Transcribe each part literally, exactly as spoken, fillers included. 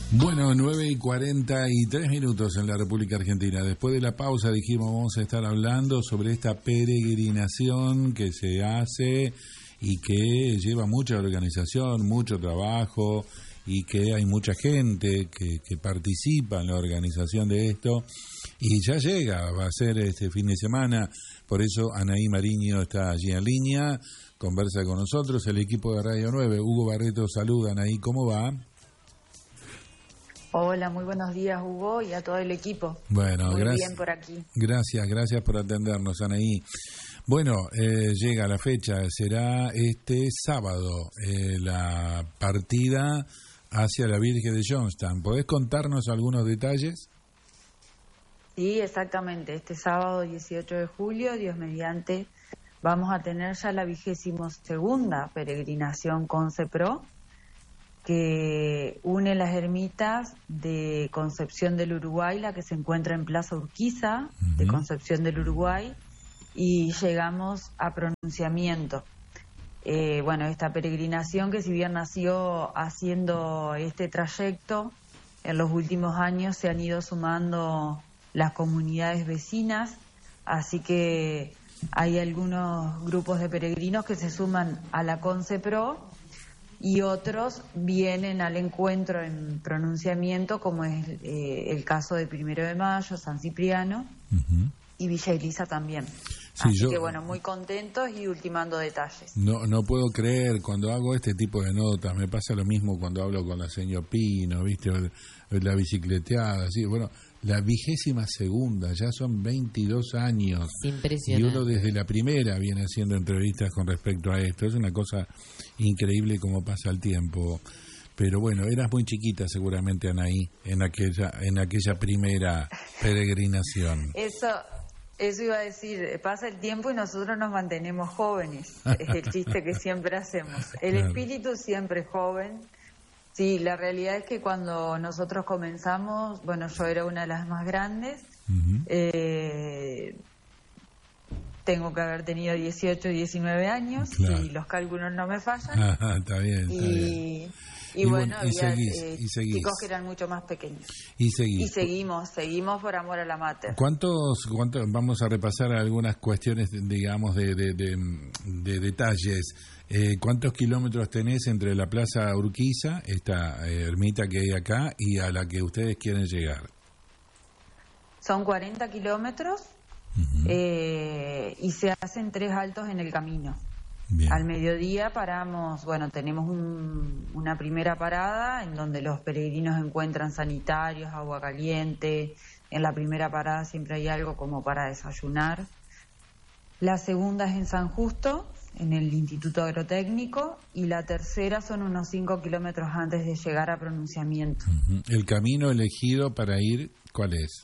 Bueno, nueve y cuarenta y tres minutos en la República Argentina. Después de la pausa dijimos vamos a estar hablando sobre esta peregrinación que se hace y que lleva mucha organización, mucho trabajo y que hay mucha gente que, que participa en la organización de esto y ya llega, va a ser este fin de semana, por eso Anaí Mariño está allí en línea, conversa con nosotros, el equipo de Radio nueve. Hugo Barreto saluda. Anaí, ¿cómo va? Hola, muy buenos días, Hugo, y a todo el equipo. Bueno, muy gracias, bien por aquí. Gracias, gracias por atendernos, Anaí. Bueno, eh, llega la fecha, será este sábado eh, la partida hacia la Virgen de Johnstown. ¿Podés contarnos algunos detalles? Sí, exactamente. Este sábado dieciocho de julio, Dios mediante, vamos a tener ya la vigésimo segunda peregrinación ConcePro, que une las ermitas de Concepción del Uruguay, la que se encuentra en Plaza Urquiza, uh-huh. de Concepción del Uruguay, y llegamos a Pronunciamiento. Eh, bueno, esta peregrinación que si bien nació haciendo este trayecto, en los últimos años se han ido sumando las comunidades vecinas, así que hay algunos grupos de peregrinos que se suman a la ConcePro y otros vienen al encuentro en Pronunciamiento, como es eh, el caso de Primero de Mayo, San Cipriano uh-huh. y Villa Elisa también. Sí, Así yo, que bueno, muy contentos y ultimando detalles. No no puedo creer, cuando hago este tipo de notas, me pasa lo mismo cuando hablo con la señora Pino, ¿viste? La bicicleteada, así, bueno, la vigésima segunda, ya son veintidós años. Impresionante. Y uno desde la primera viene haciendo entrevistas con respecto a esto. Es una cosa increíble cómo pasa el tiempo. Pero bueno, eras muy chiquita seguramente, Anaí, en aquella, en aquella primera peregrinación. Eso... Eso iba a decir, pasa el tiempo y nosotros nos mantenemos jóvenes, es el chiste que siempre hacemos. El claro. espíritu siempre es joven. Sí, la realidad es que cuando nosotros comenzamos, bueno, yo era una de las más grandes, uh-huh. eh, tengo que haber tenido dieciocho, diecinueve años, claro. y los cálculos no me fallan. Ajá, está bien, está y, bien. Y, y bueno, y había seguís, eh, y seguís. chicos que eran mucho más pequeños. Y seguís. Y seguimos, seguimos por amor a la mater. ¿Cuántos, cuántos, vamos a repasar algunas cuestiones, digamos, de, de, de, de detalles. Eh, ¿Cuántos kilómetros tenés entre la Plaza Urquiza, esta eh, ermita que hay acá, y a la que ustedes quieren llegar? Son cuarenta kilómetros uh-huh. eh, y se hacen tres altos en el camino. Bien. Al mediodía paramos, bueno, tenemos un, una primera parada en donde los peregrinos encuentran sanitarios, agua caliente. En la primera parada siempre hay algo como para desayunar. La segunda es en San Justo, en el Instituto Agrotécnico, y la tercera son unos cinco kilómetros antes de llegar a Pronunciamiento. Uh-huh. ¿El camino elegido para ir cuál es?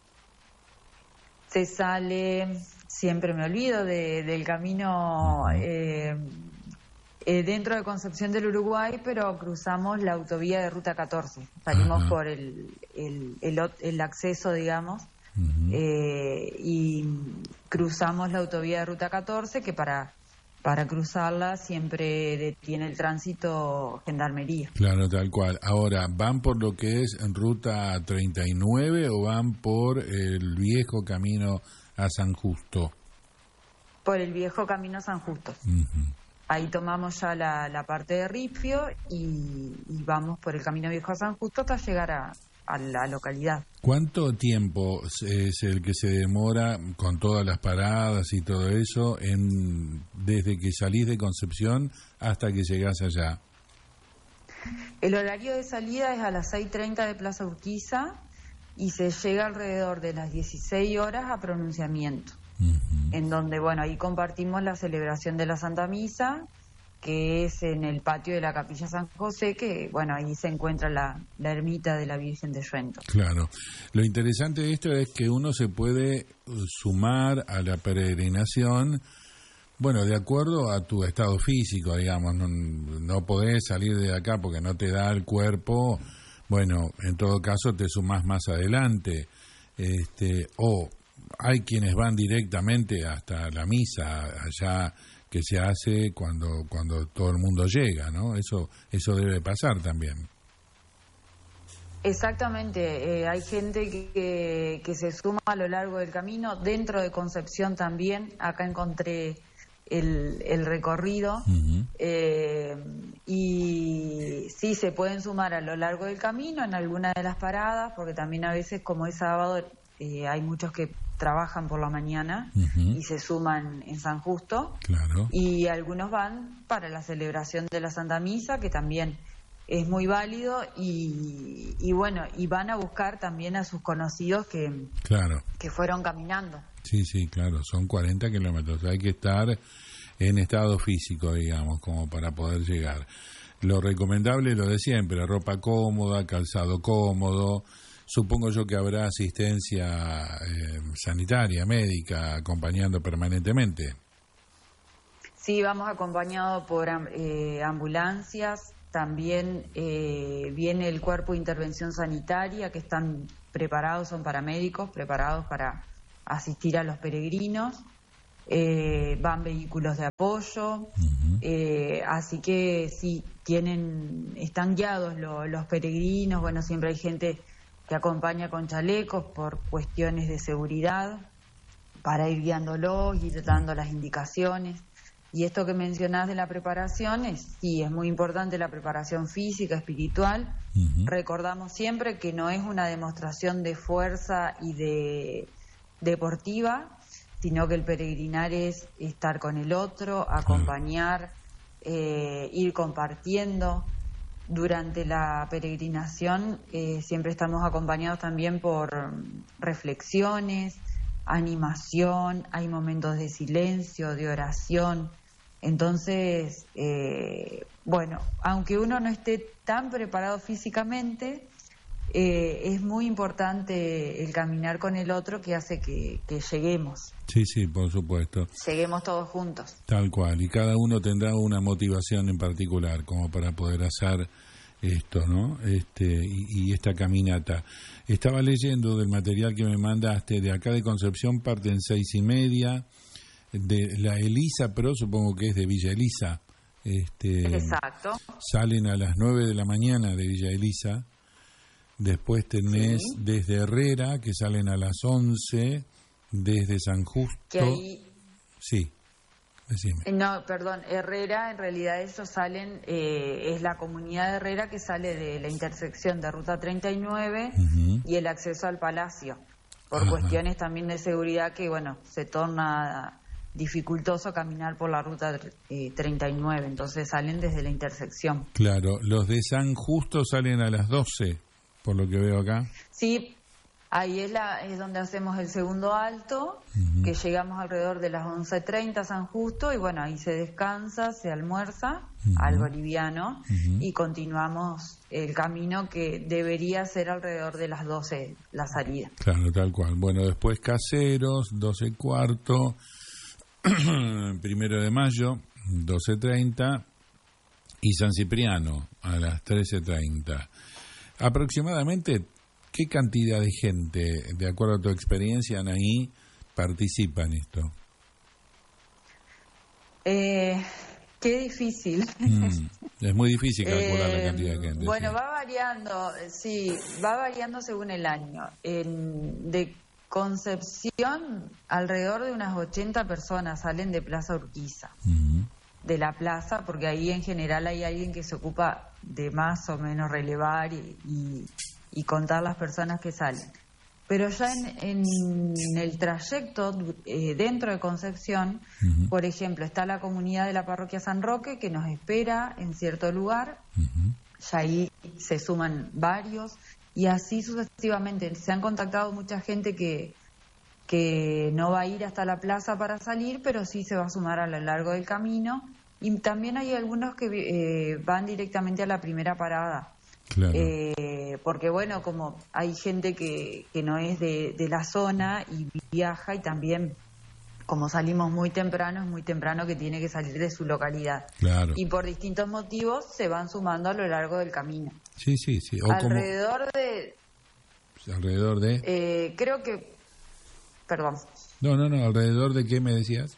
Se sale... Siempre me olvido de, del camino eh, eh, dentro de Concepción del Uruguay, pero cruzamos la autovía de Ruta catorce. Salimos Ajá. por el, el, el, el acceso, digamos, uh-huh. eh, y cruzamos la autovía de Ruta catorce, que para, para cruzarla siempre detiene el tránsito Gendarmería. Claro, tal cual. Ahora, ¿van por lo que es Ruta treinta y nueve o van por el viejo camino a San Justo? Por el viejo camino a San Justo. Uh-huh. Ahí tomamos ya la, la parte de Ripio y, y vamos por el camino viejo a San Justo hasta llegar a, a la localidad. ¿Cuánto tiempo es el que se demora con todas las paradas y todo eso en desde que salís de Concepción hasta que llegás allá? El horario de salida es a las seis treinta de Plaza Urquiza y se llega alrededor de las dieciséis horas a Pronunciamiento, uh-huh. en donde, bueno, ahí compartimos la celebración de la Santa Misa, que es en el patio de la Capilla San José, que, bueno, ahí se encuentra la, la ermita de la Virgen de Johnstown. Claro. Lo interesante de esto es que uno se puede sumar a la peregrinación, bueno, de acuerdo a tu estado físico, digamos, no, no podés salir de acá porque no te da el cuerpo. Bueno, en todo caso te sumás más adelante, este, o hay quienes van directamente hasta la misa allá que se hace cuando cuando todo el mundo llega, ¿no? Eso eso debe pasar también. Exactamente, eh, hay gente que, que se suma a lo largo del camino, dentro de Concepción también, acá encontré el, el recorrido, uh-huh. eh, y sí, se pueden sumar a lo largo del camino en alguna de las paradas, porque también a veces, como es sábado, eh, hay muchos que trabajan por la mañana uh-huh. y se suman en San Justo, claro. y algunos van para la celebración de la Santa Misa, que también es muy válido, y, y bueno, y van a buscar también a sus conocidos que, claro. que fueron caminando. Sí, sí, claro, son cuarenta kilómetros, hay que estar en estado físico, digamos, como para poder llegar. Lo recomendable es lo de siempre, ropa cómoda, calzado cómodo, supongo yo que habrá asistencia eh, sanitaria, médica, acompañando permanentemente. Sí, vamos acompañados por eh, ambulancias. También eh, viene el cuerpo de intervención sanitaria, que están preparados, son paramédicos, preparados para asistir a los peregrinos. Eh, van vehículos de apoyo, uh-huh. eh, así que sí, tienen, están guiados lo, los peregrinos. Bueno, siempre hay gente que acompaña con chalecos por cuestiones de seguridad, para ir guiándolos, ir dando las indicaciones. Y esto que mencionás de la preparación, es, sí, es muy importante la preparación física, espiritual. Uh-huh. Recordamos siempre que no es una demostración de fuerza y de deportiva, sino que el peregrinar es estar con el otro, acompañar, eh, ir compartiendo. Durante la peregrinación eh, siempre estamos acompañados también por reflexiones, animación, hay momentos de silencio, de oración. Entonces, eh, bueno, aunque uno no esté tan preparado físicamente, eh, es muy importante el caminar con el otro, que hace que, que lleguemos. Sí, sí, por supuesto. Lleguemos todos juntos. Tal cual, y cada uno tendrá una motivación en particular como para poder hacer esto, ¿no? Este, y, y esta caminata. Estaba leyendo del material que me mandaste, de acá de Concepción parten seis y media, de la Elisa Pro, supongo que es de Villa Elisa. Este, Exacto. Salen a las nueve de la mañana de Villa Elisa. Después tenés sí. desde Herrera, que salen a las once, desde San Justo. Que ahí... Sí, decime. No, perdón, Herrera, en realidad esos salen, eh, es la comunidad de Herrera que sale de la intersección de Ruta treinta y nueve uh-huh. y el acceso al Palacio, por Ajá. cuestiones también de seguridad que, bueno, se torna dificultoso caminar por la Ruta eh, treinta y nueve, entonces salen desde la intersección. Claro, los de San Justo salen a las doce, por lo que veo acá. Sí, ahí es, la, es donde hacemos el segundo alto, uh-huh. que llegamos alrededor de las once treinta a San Justo, y bueno, ahí se descansa, se almuerza, uh-huh. algo liviano, uh-huh. y continuamos el camino, que debería ser alrededor de las doce la salida. Claro, tal cual. Bueno, después Caseros, doce cuarto, Primero de Mayo, doce treinta, y San Cipriano a las trece treinta. Aproximadamente, ¿qué cantidad de gente, de acuerdo a tu experiencia, Anaí, participa en esto? Eh, qué difícil. Mm, es muy difícil calcular eh, la cantidad de gente. Bueno, sí. va variando, sí, va variando según el año. En, de Concepción, alrededor de unas ochenta personas salen de Plaza Urquiza. Uh-huh. De la plaza, porque ahí en general hay alguien que se ocupa de más o menos relevar y, y, y contar las personas que salen. Pero ya en, en el trayecto eh, dentro de Concepción, uh-huh. por ejemplo, está la comunidad de la parroquia San Roque, que nos espera en cierto lugar, uh-huh. ya ahí se suman varios, y así sucesivamente. Se han contactado mucha gente que, que no va a ir hasta la plaza para salir, pero sí se va a sumar a lo largo del camino. Y también hay algunos que eh, van directamente a la primera parada. Claro. Eh, porque bueno, como hay gente que, que no es de, de la zona y viaja, y también como salimos muy temprano, es muy temprano que tiene que salir de su localidad. Claro. Y por distintos motivos se van sumando a lo largo del camino. Sí, sí, sí. O alrededor como... de... Alrededor de... Eh, creo que... Perdón. No, no, no. ¿Alrededor de qué me decías?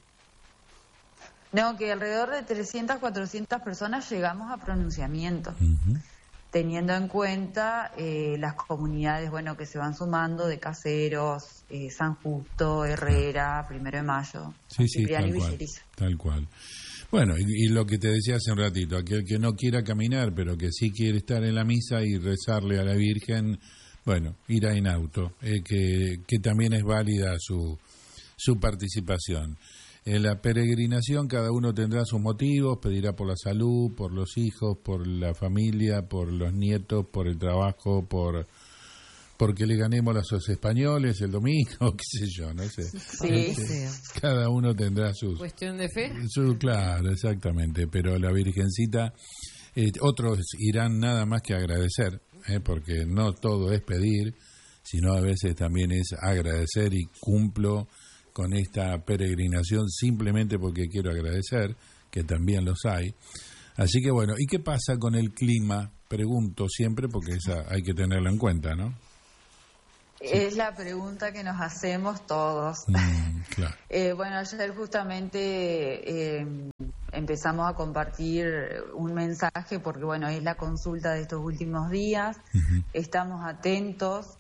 No, que alrededor de trescientas, cuatrocientas personas llegamos a pronunciamiento. Uh-huh. teniendo en cuenta eh, las comunidades, bueno, que se van sumando de Caseros, eh, San Justo, Herrera, Primero de Mayo, sí, sí, Cipriano y tal cual, Villeriza. tal cual. Bueno, y, y lo que te decía hace un ratito, aquel que no quiera caminar, pero que sí quiere estar en la misa y rezarle a la Virgen, bueno, irá en auto, eh, que, que también es válida su, su participación. En la peregrinación cada uno tendrá sus motivos, pedirá por la salud, por los hijos, por la familia, por los nietos, por el trabajo, por porque le ganemos a los españoles el domingo, qué sé yo, no sé. Sí, sí. Cada uno tendrá sus... ¿Cuestión de fe? Su, claro, exactamente, pero la Virgencita, eh, otros irán nada más que agradecer, eh, porque no todo es pedir, sino a veces también es agradecer y cumplo con esta peregrinación simplemente porque quiero agradecer, que también los hay. Así que bueno, ¿y qué pasa con el clima? Pregunto siempre porque esa hay que tenerlo en cuenta, ¿no? Es la pregunta que nos hacemos todos. Mm, claro. eh, bueno, ayer justamente eh, empezamos a compartir un mensaje porque, bueno, es la consulta de estos últimos días. Uh-huh. Estamos atentos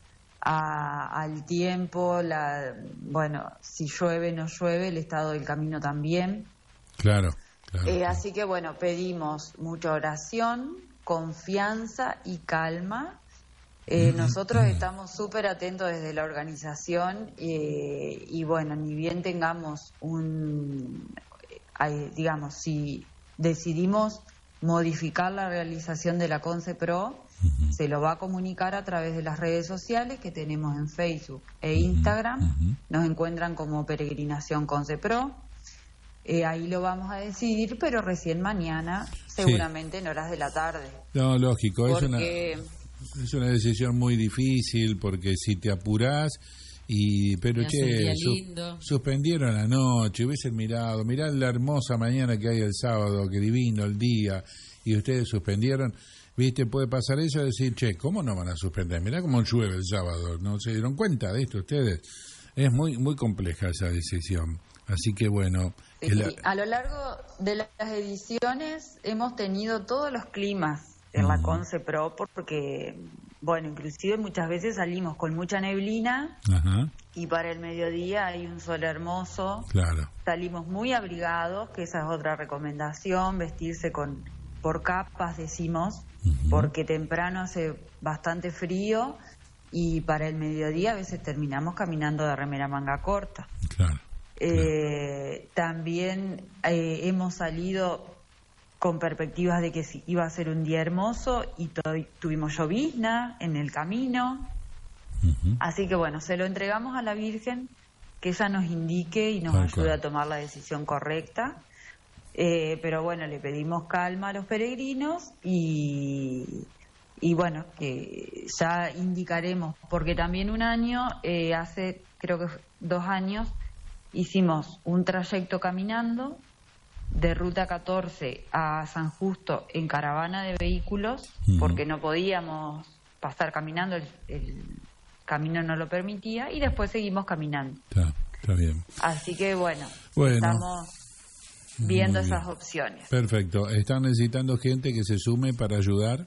a, al tiempo, la, bueno, si llueve, no llueve, el estado del camino también. Claro, claro. Eh, así que, bueno, pedimos mucha oración, confianza y calma. Eh, nosotros estamos súper atentos desde la organización eh, y bueno, ni bien tengamos un, eh, digamos, si decidimos modificar la realización de la CONCEPRO, uh-huh. se lo va a comunicar a través de las redes sociales que tenemos en Facebook e Instagram, uh-huh. nos encuentran como Peregrinación CONCEPRO, eh, ahí lo vamos a decidir, pero recién mañana, seguramente sí. en horas de la tarde. No, lógico, porque... es una... Es una decisión muy difícil porque si te apurás y pero che su, suspendieron anoche, hubiesen mirado, mirá la hermosa mañana que hay el sábado, que divino el día y ustedes suspendieron, viste, puede pasar eso y decir, che, ¿cómo no van a suspender? Mirá cómo llueve el sábado, ¿no se dieron cuenta de esto ustedes? Es muy muy compleja esa decisión, así que bueno. Sí, el... A lo largo de las ediciones hemos tenido todos los climas en la CONCEPRO, porque, bueno, inclusive muchas veces salimos con mucha neblina. Ajá. Y para el mediodía hay un sol hermoso. Claro. Salimos muy abrigados, que esa es otra recomendación, vestirse con por capas, decimos, uh-huh. porque temprano hace bastante frío y para el mediodía a veces terminamos caminando de remera manga corta. Claro. Eh, claro. También eh, hemos salido con perspectivas de que sí, iba a ser un día hermoso y to- tuvimos llovizna en el camino. Uh-huh. Así que bueno, se lo entregamos a la Virgen, que ella nos indique y nos ayude a tomar la decisión correcta. Eh, pero bueno, le pedimos calma a los peregrinos y, y bueno, que ya indicaremos, porque también un año, eh, hace creo que dos años, hicimos un trayecto caminando de Ruta catorce a San Justo en caravana de vehículos, uh-huh. porque no podíamos pasar caminando, el, el camino no lo permitía, y después seguimos caminando. Está, está bien. Así que bueno, bueno estamos viendo esas opciones. Perfecto. ¿Están necesitando gente que se sume para ayudar?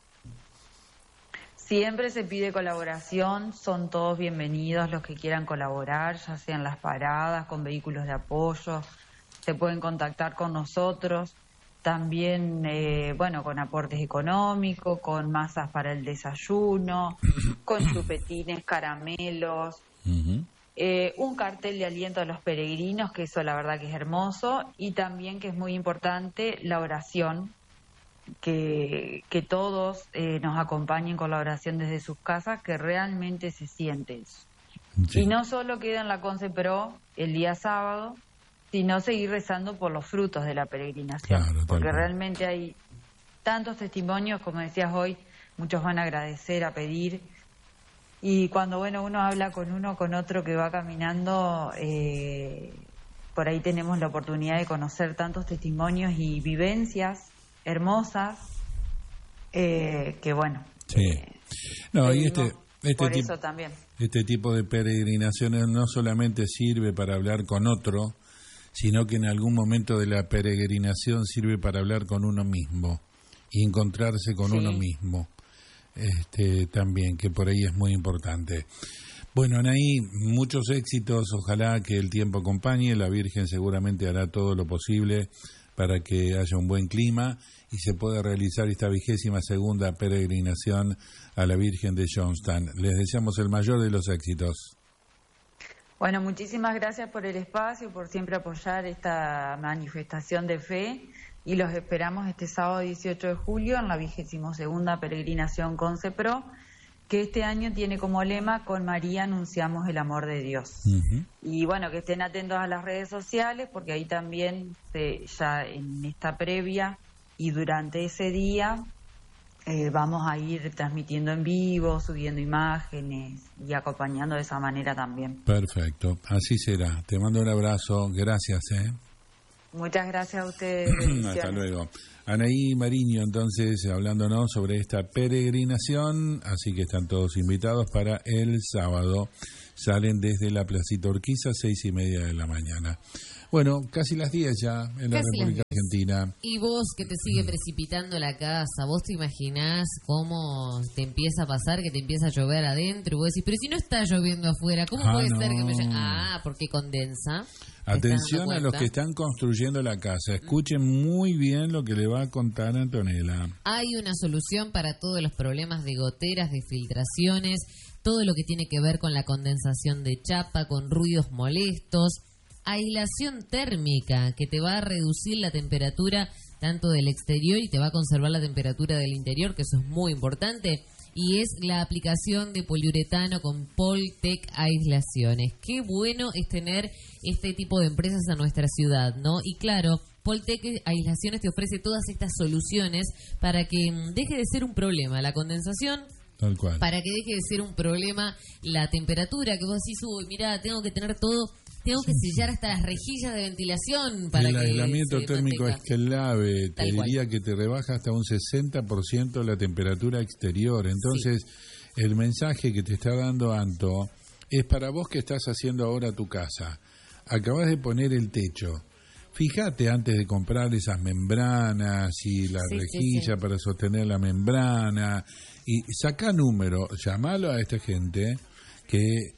Siempre se pide colaboración, son todos bienvenidos los que quieran colaborar, ya sean las paradas, con vehículos de apoyo. Se pueden contactar con nosotros, también, eh, bueno, con aportes económicos, con masas para el desayuno, con chupetines, caramelos, uh-huh. eh, un cartel de aliento a los peregrinos, que eso la verdad que es hermoso, y también que es muy importante la oración, que, que todos eh, nos acompañen con la oración desde sus casas, que realmente se siente eso. Sí. Y no solo queda en la CONCEPRO el día sábado, sino seguir rezando por los frutos de la peregrinación, claro, porque cual. realmente hay tantos testimonios, como decías hoy, muchos van a agradecer, a pedir, y cuando bueno uno habla con uno, con otro que va caminando, eh, por ahí tenemos la oportunidad de conocer tantos testimonios y vivencias hermosas, eh, que bueno, sí. eh, no, y este, este por tipo, eso también. Este tipo de peregrinaciones no solamente sirve para hablar con otro, sino que en algún momento de la peregrinación sirve para hablar con uno mismo y encontrarse con sí. uno mismo, este, también, que por ahí es muy importante. Bueno, Anaí, muchos éxitos, ojalá que el tiempo acompañe, la Virgen seguramente hará todo lo posible para que haya un buen clima y se pueda realizar esta vigésima segunda peregrinación a la Virgen de Johnstown. Les deseamos el mayor de los éxitos. Bueno, muchísimas gracias por el espacio, por siempre apoyar esta manifestación de fe y los esperamos este sábado dieciocho de julio en la vigésima segunda peregrinación CONCEPRO, que este año tiene como lema "Con María anunciamos el amor de Dios". Uh-huh. Y bueno, que estén atentos a las redes sociales porque ahí también se, ya en esta previa y durante ese día eh, vamos a ir transmitiendo en vivo, subiendo imágenes y acompañando de esa manera también. Perfecto, así será. Te mando un abrazo, gracias. ¿eh? Muchas gracias a ustedes. Hasta luego. Anaí Mariño, entonces, hablándonos sobre esta peregrinación, así que están todos invitados para el sábado. Salen desde la Placita Urquiza, seis y media de la mañana. Bueno, casi las diez ya en la casi República Argentina. Y vos que te sigue precipitando la casa, ¿vos te imaginás cómo te empieza a pasar, que te empieza a llover adentro? Y vos decís, pero si no está lloviendo afuera, ¿cómo ah, puede no. ser que me llueva? Ah, porque condensa. Atención a los que están construyendo la casa. Escuchen muy bien lo que le va a contar Antonella. Hay una solución para todos los problemas de goteras, de filtraciones, todo lo que tiene que ver con la condensación de chapa, con ruidos molestos. Aislación térmica, que te va a reducir la temperatura tanto del exterior y te va a conservar la temperatura del interior, que eso es muy importante. Y es la aplicación de poliuretano con Poltec Aislaciones. Qué bueno es tener este tipo de empresas en nuestra ciudad, ¿no? Y claro, Poltec Aislaciones te ofrece todas estas soluciones para que deje de ser un problema la condensación. Tal cual. Para que deje de ser un problema la temperatura, que vos decís, uy, mirá, tengo que tener todo, tengo que sellar hasta las rejillas de ventilación para el que el aislamiento térmico mantenga. Es clave, te Tal diría cual. que te rebaja hasta un sesenta por ciento la temperatura exterior. Entonces, sí. el mensaje que te está dando Anto es para vos que estás haciendo ahora tu casa. Acabás de poner el techo. Fíjate antes de comprar esas membranas y la sí, rejilla sí, sí. para sostener la membrana. Y saca número, llamalo a esta gente que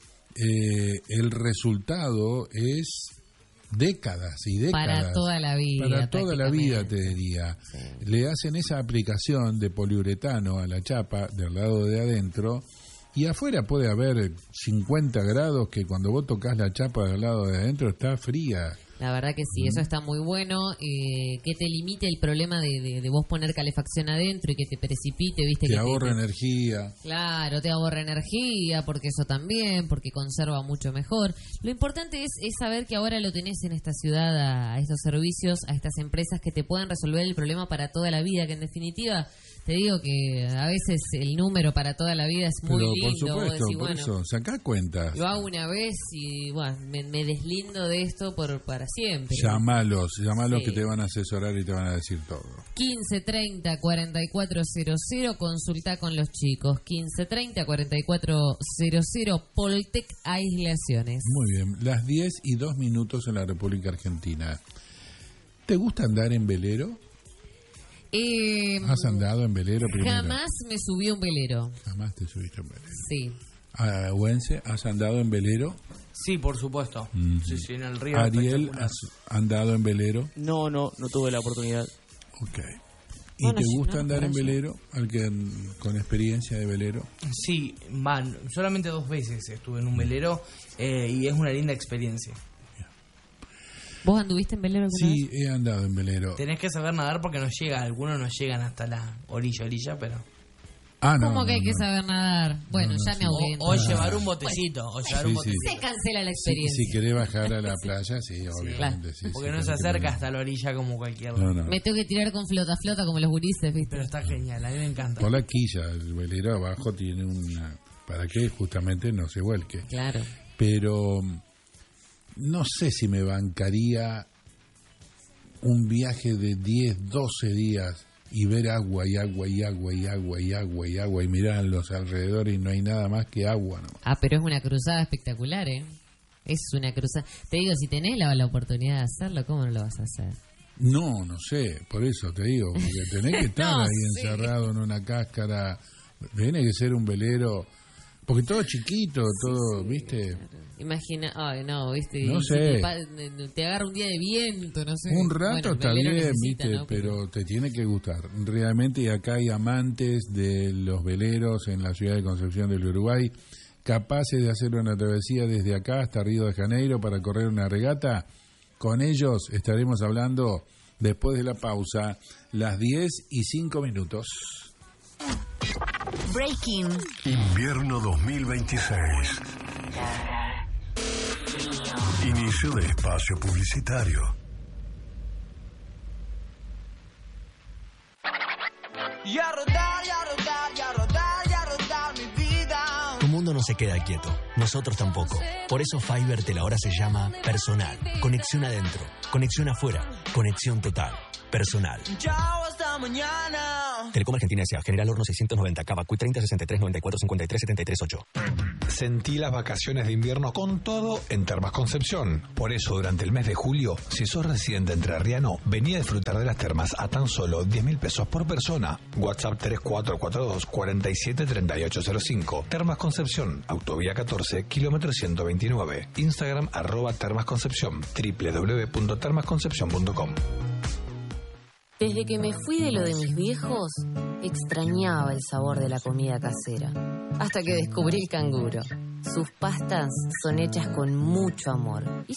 eh, el resultado es décadas y décadas. Para toda la vida. Para toda la vida, te diría. Sí. Le hacen esa aplicación de poliuretano a la chapa del lado de adentro y afuera puede haber cincuenta grados que cuando vos tocas la chapa del lado de adentro está fría. La verdad que sí, eso está muy bueno, eh, que te limite el problema de, de, de vos poner calefacción adentro y que te precipite, viste. Te que ahorra te, energía. Claro, te ahorra energía, porque eso también, porque conserva mucho mejor. Lo importante es, es saber que ahora lo tenés en esta ciudad, a, a estos servicios, a estas empresas que te puedan resolver el problema para toda la vida, que en definitiva... Te digo que a veces el número para toda la vida es muy Pero, lindo. Por supuesto, decís, por bueno, eso, sacá cuentas. Lo hago una vez y bueno, me, me deslindo de esto por para siempre. Llamalos, llamalos sí. que te van a asesorar y te van a decir todo. quince treinta cuarenta y cuatro cero cero, consulta con los chicos. quince treinta cuarenta y cuatro cero cero, Poltec Aislaciones. Muy bien, las diez y dos minutos en la República Argentina. ¿Te gusta andar en velero? Eh, ¿Has andado en velero primero? Jamás me subí a un velero. Jamás te subiste a un velero. Sí. Ah, Güense, ¿has andado en velero? Sí, por supuesto. Mm. Sí, sí, en el río. Ariel, ¿has andado en velero? No, no, no tuve la oportunidad. Ok. ¿Y bueno, te si gusta no, andar en velero? ¿Alguien con experiencia de velero? Sí, man, solamente dos veces estuve en un velero eh, y es una linda experiencia. ¿Vos anduviste en velero alguna Sí, vez? he andado en velero. Tenés que saber nadar porque no llega, algunos no llegan hasta la orilla, orilla, pero... Ah, no, ¿Cómo que no, hay que no. saber nadar? Bueno, No, no, ya sí. me ahogué. O, o entonces. llevar un botecito, o llevar Sí, un sí. botecito. Se cancela la Si, experiencia. si querés bajar a la playa, sí, obviamente. claro. Sí, Porque sí, no se tenés que acerca poner- hasta la orilla como cualquier... No, no. Me tengo que tirar con flota flota como los gurises, ¿viste? Pero está genial, a mí me encanta. Por la quilla, el velero abajo tiene una... ¿Para qué? Justamente no se vuelque. Claro. Pero no sé si me bancaría un viaje de diez, doce días y ver agua y agua y agua y agua y agua y agua y mirar a los alrededores y no hay nada más que agua, ¿no? Ah, pero es una cruzada espectacular, ¿eh? Es una cruzada. Te digo, si tenés la, la oportunidad de hacerlo, ¿cómo no lo vas a hacer? No, no sé, por eso te digo, porque tenés que estar No ahí sé. encerrado en una cáscara, tiene que ser un velero, porque todo chiquito, todo, ¿viste? Imagina, ay no, viste, No y si sé. te, pa- te agarra un día de viento, no sé. Un Bueno, rato el está velero bien, necesita, ¿viste? ¿no? Pero te tiene que gustar. Realmente, y acá hay amantes de los veleros en la ciudad de Concepción del Uruguay, capaces de hacer una travesía desde acá hasta Río de Janeiro para correr una regata. Con ellos estaremos hablando después de la pausa, las diez y cinco minutos. Breaking. Invierno dos mil veintiséis. Inicio de espacio publicitario. Y a rodar, y a rodar, y a rodar, y a rodar mi vida. Tu mundo no se queda quieto, nosotros tampoco. Por eso Fivertel ahora se llama Personal. Conexión adentro, conexión afuera, conexión total. Personal. Chao, hasta mañana. Telecom Argentina S A. General Horno seiscientos noventa, Cava, Q treinta, sesenta y tres, noventa y cuatro, cincuenta y tres, setenta y tres, ocho. Sentí las vacaciones de invierno con todo en Termas Concepción. Por eso, durante el mes de julio, si sos residente entrerriano, vení a disfrutar de las termas a tan solo diez mil pesos por persona. WhatsApp tres cuatro cuatro dos, cuatro siete tres ocho cero cinco. Termas Concepción, Autovía catorce, kilómetro ciento veintinueve. Instagram, arroba Termas Concepción, doble u doble u doble u punto termas concepción punto com. Desde que me fui de lo de mis viejos, extrañaba el sabor de la comida casera. Hasta que descubrí el canguro. Sus pastas son hechas con mucho amor y